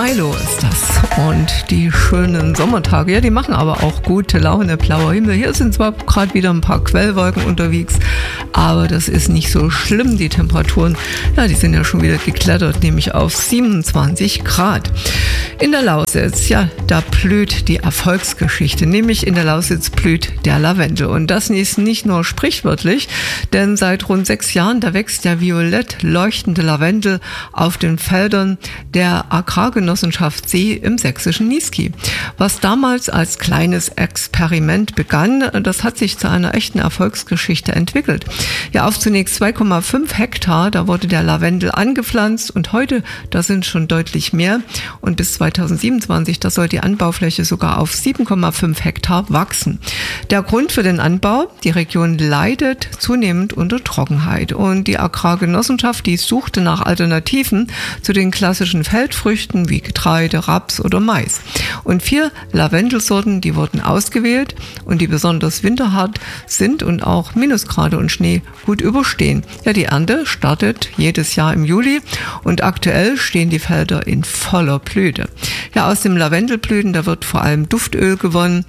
Milo ist das. Und die schönen Sommertage, ja, die machen aber auch gute Laune, blauer Himmel. Hier sind zwar gerade wieder ein paar Quellwolken unterwegs, aber das ist nicht so schlimm. Die Temperaturen, ja, die sind ja schon wieder geklettert, nämlich auf 27 Grad. In der Lausitz, ja, da blüht die Erfolgsgeschichte, nämlich in der Lausitz blüht der Lavendel. Und das ist nicht nur sprichwörtlich, denn seit rund 6 Jahren, da wächst der violett leuchtende Lavendel auf den Feldern der Agrargenossenschaft See im sächsischen Niesky. Was damals als kleines Experiment begann, das hat sich zu einer echten Erfolgsgeschichte entwickelt. Ja, auf zunächst 2,5 Hektar, da wurde der Lavendel angepflanzt und heute, da sind schon deutlich mehr. Und bis 2027, da soll die Anbaufläche sogar auf 7,5 Hektar wachsen. Der Grund für den Anbau, die Region leidet zunehmend unter Trockenheit. Und die Agrargenossenschaft, die suchte nach Alternativen zu den klassischen Feldfrüchten wie Getreide, Raps oder Mais. Und 4 Lavendelsorten, die wurden ausgewählt und die besonders winterhart sind und auch Minusgrade und Schnee gut überstehen. Ja, die Ernte startet jedes Jahr im Juli und aktuell stehen die Felder in voller Blüte. Ja, aus dem Lavendelblüten, da wird vor allem Duftöl gewonnen.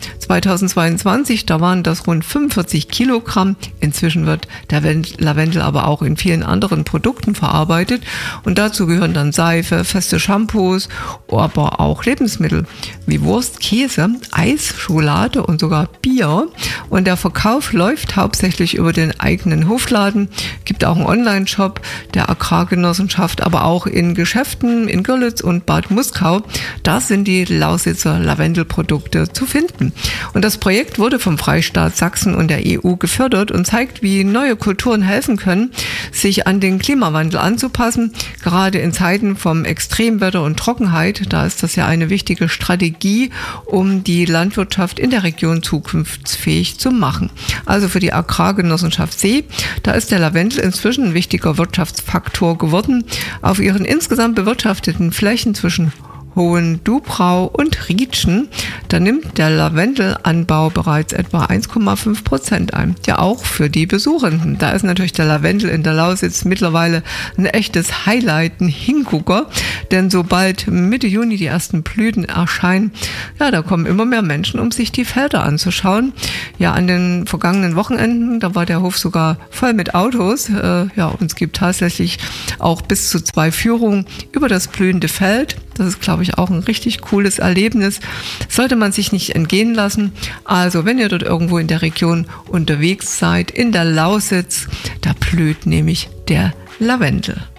2022, da waren das rund 45 Kilogramm. Inzwischen wird der Lavendel aber auch in vielen anderen Produkten verarbeitet und dazu gehören dann Seife, feste Shampoos, aber auch Lebensmittel wie Wurst, Käse, Eis, Schokolade und sogar Bier. Und der Verkauf läuft hauptsächlich über den eigenen Hofladen. Gibt auch einen Online-Shop der Agrargenossenschaft, aber auch in Geschäften in Görlitz und Bad Muskau. Da sind die Lausitzer Lavendelprodukte zu finden. Und das Projekt wurde vom Freistaat Sachsen und der EU gefördert und zeigt, wie neue Kulturen helfen können, sich an den Klimawandel anzupassen. Gerade in Zeiten vom Extremwetter und Trockenheit, da ist das ja eine wichtige Strategie, um die Landwirtschaft in der Region zukunftsfähig zu machen. Also für die Agrargenossenschaft See, da ist der Lavendel inzwischen ein wichtiger Wirtschaftsfaktor geworden. Auf ihren insgesamt bewirtschafteten Flächen zwischen Hohendubrau und Rietschen, da nimmt der Lavendelanbau bereits etwa 1,5% ein. Ja, auch für die Besuchenden. Da ist natürlich der Lavendel in der Lausitz mittlerweile ein echtes Highlight, ein Hingucker. Denn sobald Mitte Juni die ersten Blüten erscheinen, ja, da kommen immer mehr Menschen, um sich die Felder anzuschauen. Ja, an den vergangenen Wochenenden, da war der Hof sogar voll mit Autos. Ja, und es gibt tatsächlich auch bis zu 2 Führungen über das blühende Feld. Das ist, glaube ich, auch ein richtig cooles Erlebnis. Sollte man sich nicht entgehen lassen. Also, wenn ihr dort irgendwo in der Region unterwegs seid, in der Lausitz, da blüht nämlich der Lavendel.